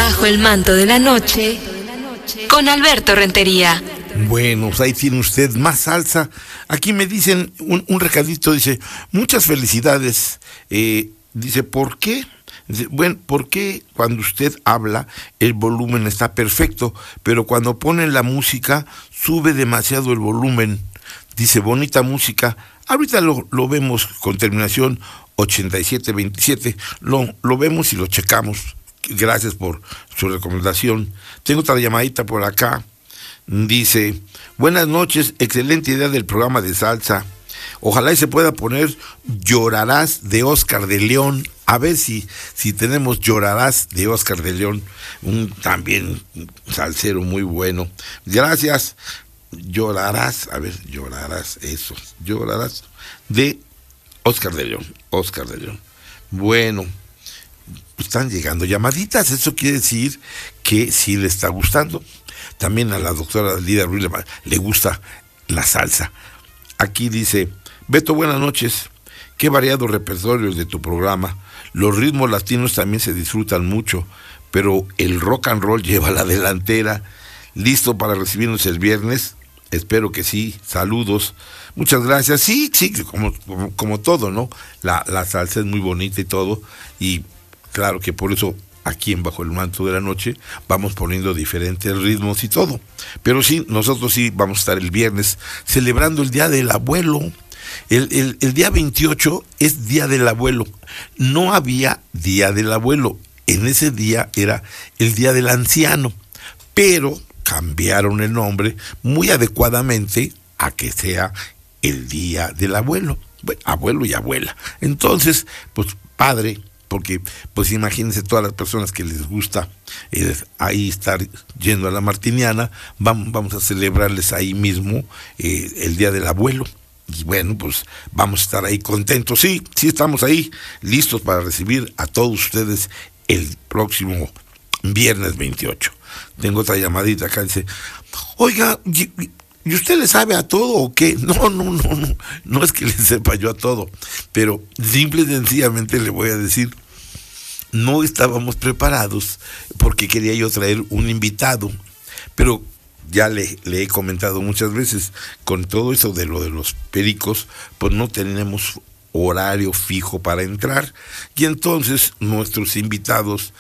Bajo el manto de la noche, con Alberto Rentería. Bueno, pues ahí tiene usted más salsa. Aquí me dicen un recadito, dice, muchas felicidades. Dice, ¿por qué? Dice, bueno, ¿por qué cuando usted habla el volumen está perfecto, pero cuando ponen la música sube demasiado el volumen? Dice, bonita música. Ahorita lo vemos con terminación 8727. Lo vemos y lo checamos. Gracias por su recomendación. Tengo otra llamadita por acá. Dice, buenas noches, excelente idea del programa de salsa. Ojalá y se pueda poner Llorarás de Oscar de León. A ver si tenemos Llorarás de Oscar de León, un también salsero muy bueno. Gracias. Llorarás, a ver, Llorarás, eso, Llorarás de Oscar de León, Oscar de León. Bueno, están llegando llamaditas, eso quiere decir que sí le está gustando. También a la doctora Lida Ruiz le gusta la salsa. Aquí dice, Beto, buenas noches, qué variado repertorio de tu programa. Los ritmos latinos también se disfrutan mucho, pero el rock and roll lleva la delantera. ¿Listo para recibirnos el viernes? Espero que sí, saludos. Muchas gracias. Sí, como todo, ¿no? La salsa es muy bonita y todo, y claro que por eso aquí en Bajo el Manto de la Noche vamos poniendo diferentes ritmos y todo. Pero sí, nosotros sí vamos a estar el viernes celebrando el Día del Abuelo. El día 28 es Día del Abuelo. No había Día del Abuelo. En ese día era el Día del Anciano. Pero cambiaron el nombre muy adecuadamente a que sea el Día del Abuelo. Bueno, abuelo y abuela. Entonces, pues padre, porque pues imagínense todas las personas que les gusta ahí estar yendo a la Martiniana, vamos a celebrarles ahí mismo el Día del Abuelo. Y bueno, pues vamos a estar ahí contentos. Sí, estamos ahí listos para recibir a todos ustedes el próximo viernes 28. Tengo otra llamadita acá, dice, oiga, ¿y usted le sabe a todo o qué? No es que le sepa yo a todo, pero simple y sencillamente le voy a decir, no estábamos preparados porque quería yo traer un invitado, pero ya le he comentado muchas veces, con todo eso de lo de los pericos, pues no tenemos horario fijo para entrar, y entonces nuestros invitados